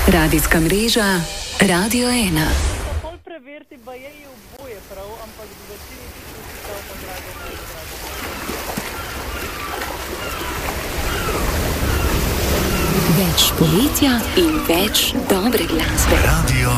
Radijska mreža Radio 1. Pol preveriti, pa je oboje prav, ampak v večini tisti stavka drago, Več poletja in več dobre glasbe. Radio